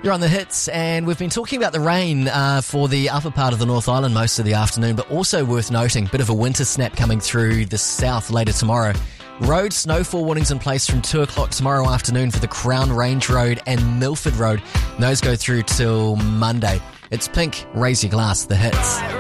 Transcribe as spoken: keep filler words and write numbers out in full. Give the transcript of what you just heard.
You're on the hits, and we've been talking about the rain uh, for the upper part of the North Island most of the afternoon, but also worth noting, bit of a winter snap coming through the south later tomorrow. Road snowfall warnings in place from two o'clock tomorrow afternoon for the Crown Range Road and Milford Road. And those go through till Monday. It's Pink, Raise Your Glass, the hits.